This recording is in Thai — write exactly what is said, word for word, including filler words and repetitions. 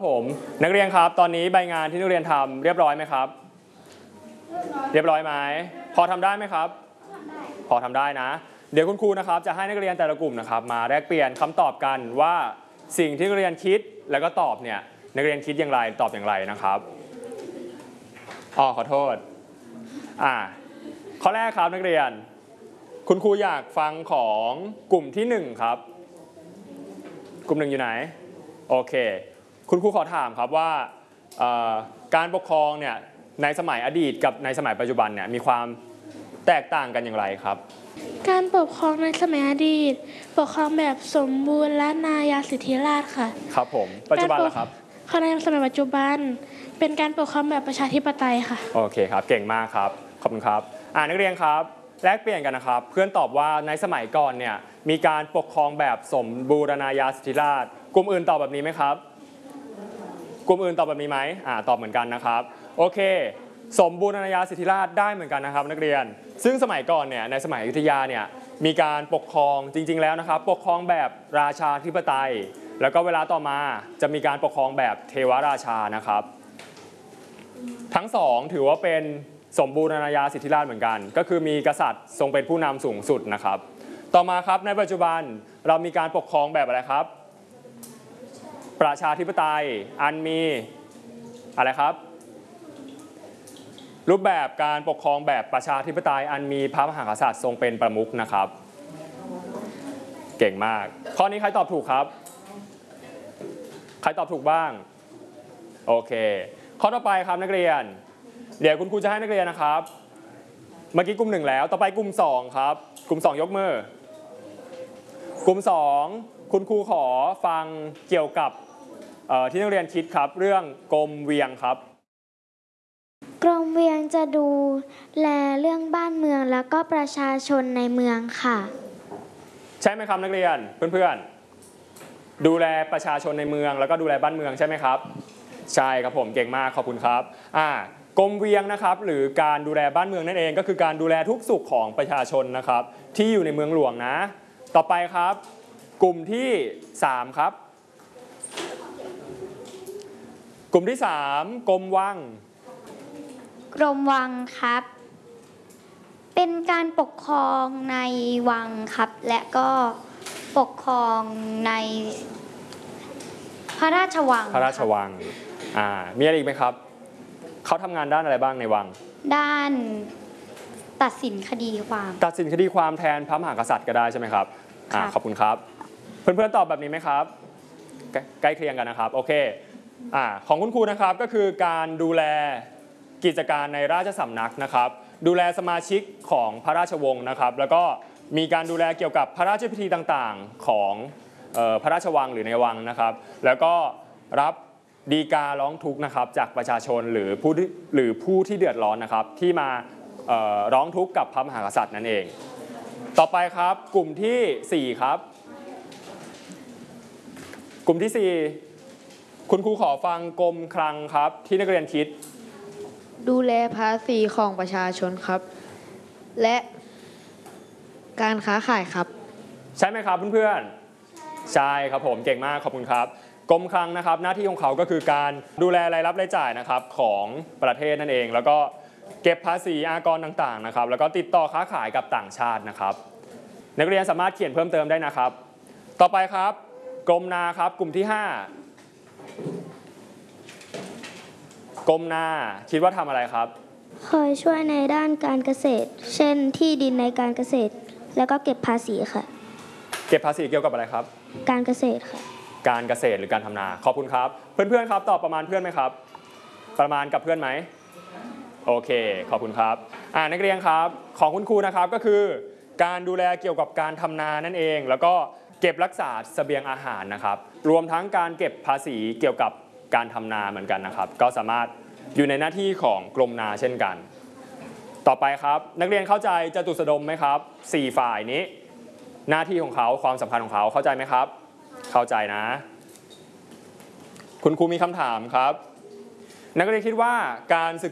ผมนักเรียนครับตอนนี้ใบงานที่นักเรียนทำเรียบร้อยไหมครับเรียบร้อยไหมพอทำได้ไหมครับพอทำได้นะเดี๋ยวคุณครูนะครับจะให้นักเรียนแต่ละกลุ่มนะครับมาแลกเปลี่ยนคำตอบกันว่าสิ่งที่นักเรียนคิดแล้วก็ตอบเนี่ยนักเรียนคิดอย่างไรตอบอย่างไรนะครับอ๋อขอโทษอ่าข้อแรกครับนักเรียนคุณครูอยากฟังของกลุ่มที่หนึ่งครับกลุ่มหนึ่งอยู่ไหนโอเคคุณครูขอถามครับว่าการปกครองเนี่ยในสมัยอดีตกับในสมัยปัจจุบันเนี่ยมีความแตกต่างกันอย่างไรครับการปกครองในสมัยอดีตปกครองแบบสมบูรณ์และนายาสิทธิราชค่ะครับผมปัจจุบันล่ะครับในสมัยปัจจุบันเป็นการปกครองแบบประชาธิปไตยค่ะโอเคครับเก่งมากครับขอบคุณครับอ่านักเรียนครับแลกเปลี่ยนกันนะครับเพื่อนตอบว่าในสมัยก่อนเนี่ยมีการปกครองแบบสมบูรณาญาสิทธิราชกลุ่มอื่นตอบแบบนี้ไหมครับกลุ่มอื่นตอบแบบนี้ไหมอ่าตอบเหมือนกันนะครับโอเคสมบูรณาญาสิทธิราชได้เหมือนกันนะครับนักเรียนซึ่งสมัยก่อนเนี่ยในสมัยอยุธยาเนี่ยมีการปกครองจริงๆแล้วนะครับปกครองแบบราชาธิปไตยแล้วก็เวลาต่อมาจะมีการปกครองแบบเทวราชานะครับทั้งสองถือว่าเป็นสมบูรณาญาสิทธิราชเหมือนกันก็คือมีกษัตริย์ทรงเป็นผู้นำสูงสุดนะครับต่อมาครับในปัจจุบันเรามีการปกครองแบบอะไรครับประชาธิปไตยอันมีอะไรครับรูปแบบการปกครองแบบประชาธิปไตยอันมีพระมหากษัตริย์ทรงเป็นประมุขนะครับเก่งมากข้อนี้ใครตอบถูกครับใครตอบถูกบ้างโอเคข้อต่อไปครับนักเรียนเดี๋ยวคุณครูจะให้นักเรียนนะครับเมื่อกี้กลุ่มหนึ่งแล้วต่อไปกลุ่มสองครับกลุ่มสองยกมือกลุ่มสองคุณครูขอฟังเกี่ยวกับที่นักเรียนคิดครับเรื่องกรมเวียงครับกรมเวียงจะดูแลเรื่องบ้านเมืองแล้วก็ประชาชนในเมืองค่ะใช่ไหมครับนักเรียนเพื่อนๆดูแลประชาชนในเมืองแล้วก็ดูแลบ้านเมืองใช่ไหมครับใช่ครับผมเก่งมากขอบคุณครับอ่ากรมเวียงนะครับหรือการดูแลบ้านเมืองนั่นเองก็คือการดูแลทุกสุขของประชาชนนะครับที่อยู่ในเมืองหลวงนะต่อไปครับกลุ่มที่สามครับกลุ่มที่สามกรมวังกรมวังครับเป็นการปกครองในวังครับและก็ปกครองในพระราชวังพระราชวังอ่ามีอะไรอีกไหมครับเขาทำงานด้านอะไรบ้างในวังด้านตัดสินคดีความตัดสินคดีความแทนพระมหากษัตริย์ก็ได้ใช่ไหมครับอ่าขอบคุณครับเพื่อนๆตอบแบบนี้ไหมครับใกล้เคียงกันนะครับโอเคอ่าของคุณครูนะครับก็คือการดูแลกิจการในราชสำนักนะครับดูแลสมาชิกของพระราชวงศ์นะครับแล้วก็มีการดูแลเกี่ยวกับพระราชพิธีต่างๆของพระราชวังหรือในวังนะครับแล้วก็รับฎีการ้องทุกข์นะครับจากประชาชนหรือผู้หรือผู้ที่เดือดร้อนนะครับที่มาร้องทุกข์กับพระมหากษัตริย์นั่นเองต่อไปครับกลุ่มที่สี่ครับกลุ่มที่สี่คุณครูขอฟังกรมคลังครับที่นักเรียนคิดดูแลภาษีของประชาชนครับและการค้าขายครับใช่ไหมครับเพื่อนๆใช่ครับผมเก่งมากขอบคุณครับกรมคลังนะครับหน้าที่ของเขาก็คือการดูแลรายรับรายจ่ายนะครับของประเทศนั่นเองแล้วก็เก็บภาษีอากรต่างๆนะครับแล้วก็ติดต่อค้าขายกับต่างชาตินะครับนักเรียนสามารถเขียนเพิ่มเติมได้นะครับต่อไปครับกรมนาครับกลุ่มที่ห้ากรมนาคิดว่าทำอะไรครับคอยช่วยในด้านการเกษตรเช่นที่ดินในการเกษตรแล้วก็เก็บภาษีค่ะเก็บภาษีเกี่ยวกับอะไรครับการเกษตรค่ะการเกษตรหรือการทำนาขอบคุณครับเพื่อนๆครับตอบประมาณเพื่อนไหมครับประมาณกับเพื่อนไหมโอเคขอบคุณครับอ่านักเรียนครับของคุณครูนะครับก็คือการดูแลเกี่ยวกับการทำนานั่นเองแล้วก็เก็บรักษาเสบียงอาหารนะครับรวมทั้งการเก็บภาษีเกี่ยวกับการทำนาเหมือนกันนะครับก็สามารถอยู่ในหน้าที่ของกรมนาเช่นกันต่อไปครับนักเรียนเข้าใจจตุสดมไหมครับสี่ฝ่ายนี้หน้าที่ของเขาความสำคัญของเขาเข้าใจไหมครับเข้าใจนะคุณครูมีคำถามครับนักเรียนคิดว่าการศึก